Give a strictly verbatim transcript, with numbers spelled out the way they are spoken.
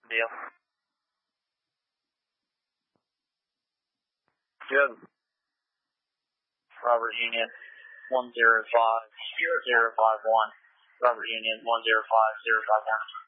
Deal. Good. Robert Union, one zero five zero five one. Robert Union, one zero five zero five one.